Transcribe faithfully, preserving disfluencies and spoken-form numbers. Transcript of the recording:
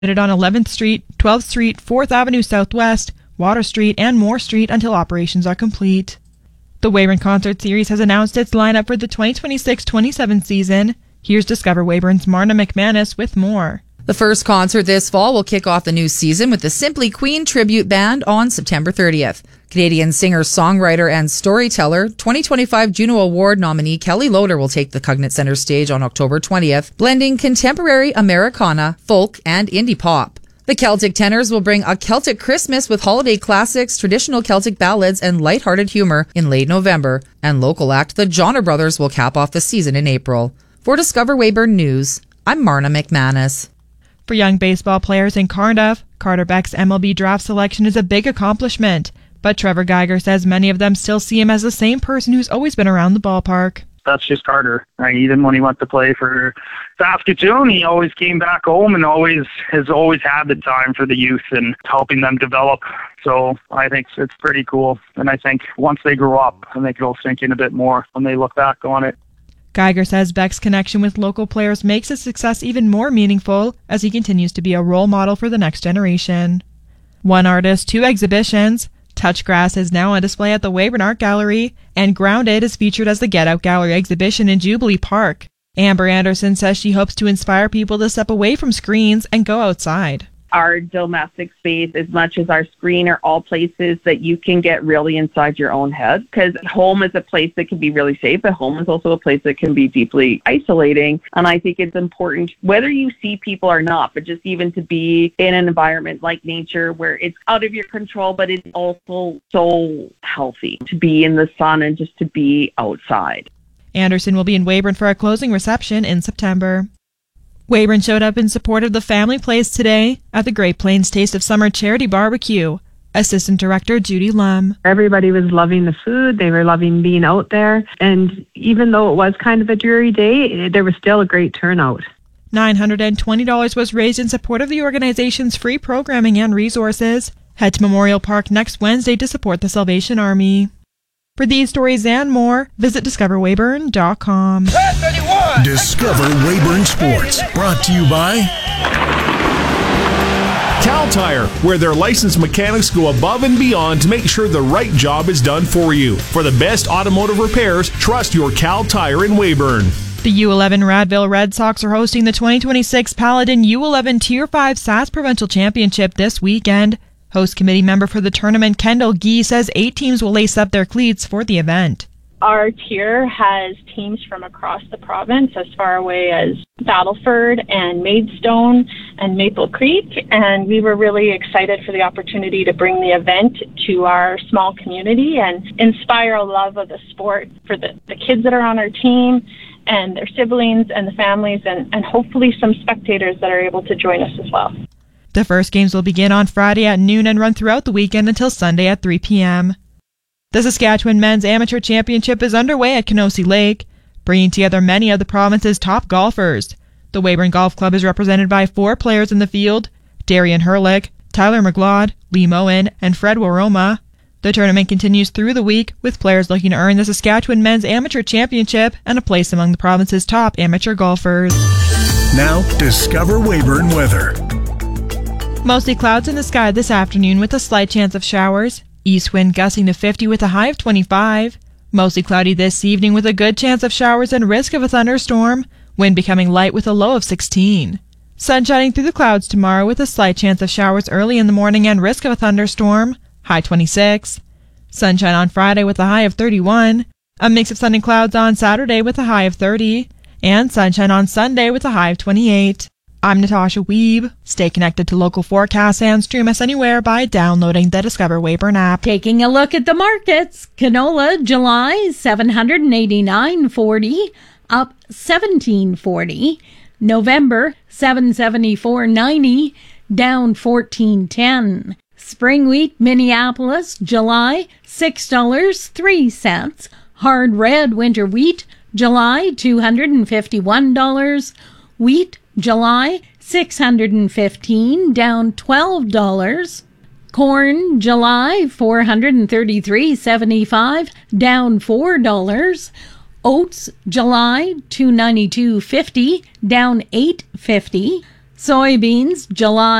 on eleventh Street, twelfth Street, fourth Avenue Southwest, Water Street, and Moore Street until operations are complete. The Weyburn Concert Series has announced its lineup for the twenty twenty-six twenty-seven season. Here's Discover Weyburn's Marna McManus with more. The first concert this fall will kick off the new season with the Simply Queen Tribute Band on September thirtieth. Canadian singer, songwriter, and storyteller, twenty twenty-five Juno Award nominee Kelly Loader will take the Cognate Centre stage on October twentieth, blending contemporary Americana, folk, and indie pop. The Celtic Tenors will bring a Celtic Christmas with holiday classics, traditional Celtic ballads, and lighthearted humor in late November. And local act The Johnner Brothers will cap off the season in April. For Discover Weyburn News, I'm Marna McManus. For young baseball players in Cardiff, Carter Beck's M L B draft selection is a big accomplishment, but Trevor Geiger says many of them still see him as the same person who's always been around the ballpark. That's just Carter. Like, even when he went to play for Saskatoon, he always came back home and always has always had the time for the youth and helping them develop. So I think it's pretty cool. And I think once they grow up, I think it'll sink in a bit more when they look back on it. Geiger says Beck's connection with local players makes his success even more meaningful as he continues to be a role model for the next generation. One artist, two exhibitions. Touchgrass is now on display at the Weyburn Art Gallery, and Grounded is featured as the Get Out Gallery exhibition in Jubilee Park. Amber Anderson says she hopes to inspire people to step away from screens and go outside. Our domestic space, as much as our screen, are all places that you can get really inside your own head, because home is a place that can be really safe, but home is also a place that can be deeply isolating. And I think it's important, whether you see people or not, but just even to be in an environment like nature where it's out of your control, but it's also so healthy to be in the sun and just to be outside. Anderson will be in Weyburn for a closing reception in September. Weyburn showed up in support of the Family Place today at the Great Plains Taste of Summer Charity Barbecue. Assistant Director Judy Lum. Everybody was loving the food. They were loving being out there. And even though it was kind of a dreary day, there was still a great turnout. nine hundred twenty dollars was raised in support of the organization's free programming and resources. Head to Memorial Park next Wednesday to support the Salvation Army. For these stories and more, visit discover weyburn dot com. Discover Weyburn Sports, brought to you by Cal Tire, where their licensed mechanics go above and beyond to make sure the right job is done for you. For the best automotive repairs, trust your Cal Tire in Weyburn. The U eleven Radville Red Sox are hosting the twenty twenty-six Paladin U eleven Tier five S A S Provincial Championship this weekend. Host committee member for the tournament, Kendall Gee, says eight teams will lace up their cleats for the event. Our tier has teams from across the province, as far away as Battleford and Maidstone and Maple Creek, and we were really excited for the opportunity to bring the event to our small community and inspire a love of the sport for the, the kids that are on our team and their siblings and the families, and, and hopefully some spectators that are able to join us as well. The first games will begin on Friday at noon and run throughout the weekend until Sunday at three p.m. The Saskatchewan Men's Amateur Championship is underway at Kenosi Lake, bringing together many of the province's top golfers. The Weyburn Golf Club is represented by four players in the field: Darian Herlick, Tyler McLeod, Lee Moen, and Fred Waroma. The tournament continues through the week, with players looking to earn the Saskatchewan Men's Amateur Championship and a place among the province's top amateur golfers. Now, Discover Weyburn weather. Mostly clouds in the sky this afternoon with a slight chance of showers. East wind gusting to fifty with a high of twenty-five. Mostly cloudy this evening with a good chance of showers and risk of a thunderstorm. Wind becoming light with a low of sixteen. Sun shining through the clouds tomorrow with a slight chance of showers early in the morning and risk of a thunderstorm. High twenty-six. Sunshine on Friday with a high of thirty-one. A mix of sun and clouds on Saturday with a high of thirty. And sunshine on Sunday with a high of twenty-eight. I'm Natasha Weeb. Stay connected to local forecasts and stream us anywhere by downloading the Discover Weyburn app. Taking a look at the markets. Canola, July, seven hundred eighty-nine forty, up seventeen forty. November, seven seventy-four ninety, down fourteen ten. Spring wheat, Minneapolis, July, six dollars and three cents. Hard red winter wheat, July, two hundred fifty-one dollars. Wheat, July, six hundred fifteen dollars, down twelve dollars. Corn, July, four hundred thirty-three dollars and seventy-five cents, down four dollars. Oats, July, two hundred ninety-two dollars and fifty cents, down eight dollars and fifty cents. Soybeans, July